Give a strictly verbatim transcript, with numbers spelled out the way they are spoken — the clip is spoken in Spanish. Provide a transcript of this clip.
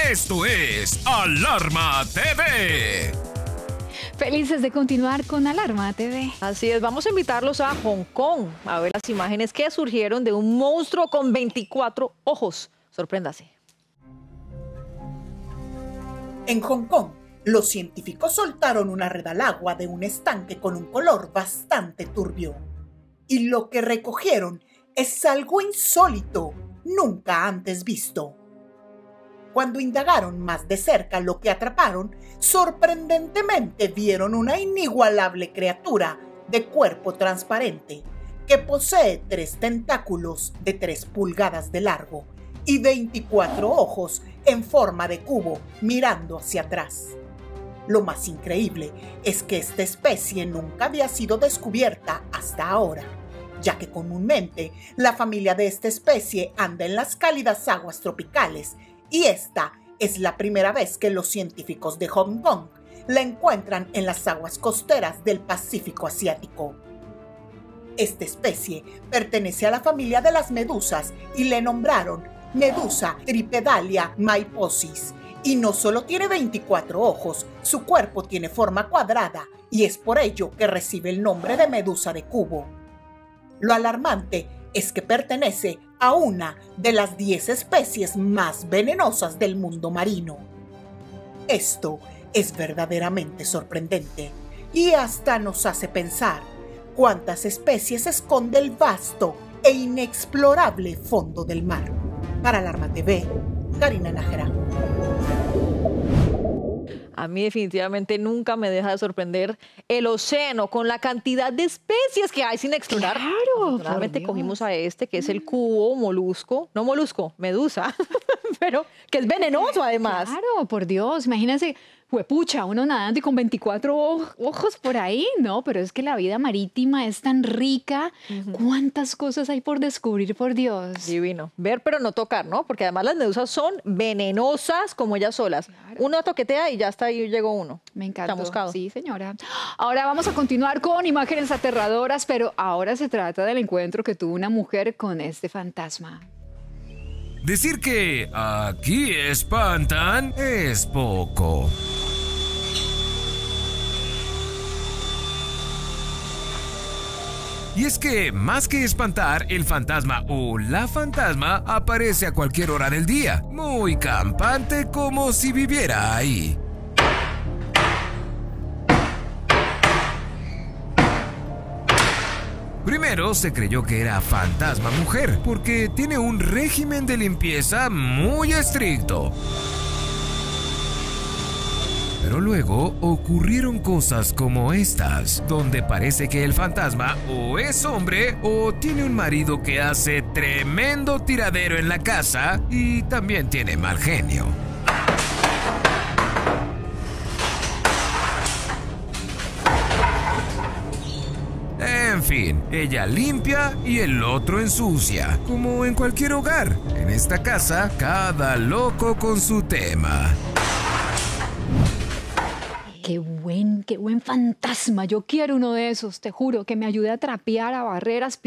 Esto es Alarma T V. Felices de continuar con Alarma T V. Así es, vamos a invitarlos a Hong Kong a ver las imágenes que surgieron de un monstruo con veinticuatro ojos. Sorpréndase. En Hong Kong, los científicos soltaron una red al agua de un estanque con un color bastante turbio. Y lo que recogieron es algo insólito, nunca antes visto. Cuando indagaron más de cerca lo que atraparon, sorprendentemente vieron una inigualable criatura de cuerpo transparente que posee tres tentáculos de tres pulgadas de largo y veinticuatro ojos en forma de cubo mirando hacia atrás. Lo más increíble es que esta especie nunca había sido descubierta hasta ahora, ya que comúnmente la familia de esta especie anda en las cálidas aguas tropicales y esta es la primera vez que los científicos de Hong Kong la encuentran en las aguas costeras del Pacífico Asiático. Esta especie pertenece a la familia de las medusas y le nombraron Medusa Tripedalia myposis. Y no solo tiene veinticuatro ojos, su cuerpo tiene forma cuadrada y es por ello que recibe el nombre de medusa de cubo. Lo alarmante es que pertenece a una de las diez especies más venenosas del mundo marino. Esto es verdaderamente sorprendente y hasta nos hace pensar cuántas especies esconde el vasto e inexplorable fondo del mar. Para Alarma T V, Karina Nájera. A mí definitivamente nunca me deja de sorprender el océano con la cantidad de especies que hay sin explorar. Claro, Realmente cogimos a este que es el cubo molusco, no molusco, medusa, pero que es venenoso además. Claro, por Dios, imagínense, huepucha, uno nadando y con veinticuatro ojos por ahí, ¿no? Pero es que la vida marítima es tan rica. Uh-huh. ¿Cuántas cosas hay por descubrir, por Dios? Divino. Ver pero no tocar, ¿no? Porque además las medusas son venenosas como ellas solas. Claro. Uno toquetea y ya está ahí, llegó uno. Me encanta. Chamuscado. Sí, señora. Ahora vamos a continuar con imágenes aterradoras, pero ahora se trata del encuentro que tuvo una mujer con este fantasma. Decir que aquí espantan es poco. Y es que, más que espantar, el fantasma o la fantasma aparece a cualquier hora del día, muy campante como si viviera ahí. Primero se creyó que era fantasma mujer, porque tiene un régimen de limpieza muy estricto. Pero luego ocurrieron cosas como estas, donde parece que el fantasma o es hombre o tiene un marido que hace tremendo tiradero en la casa y también tiene mal genio. En fin, ella limpia y el otro ensucia, como en cualquier hogar. En esta casa, cada loco con su tema. Qué buen, qué buen fantasma. Yo quiero uno de esos, te juro, que me ayude a trapear, a barrer, a aspirar.